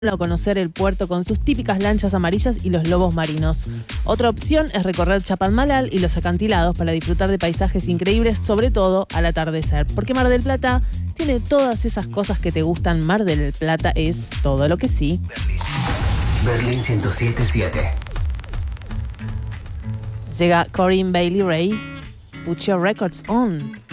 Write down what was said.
o conocer el puerto con sus típicas lanchas amarillas y los lobos marinos. Otra opción es recorrer Chapadmalal y los acantilados para disfrutar de paisajes increíbles, sobre todo al atardecer. Porque Mar del Plata tiene todas esas cosas que te gustan. Mar del Plata es todo lo que sí. Berlín 107.7. Llega Corinne Bailey Rae. Put your records on.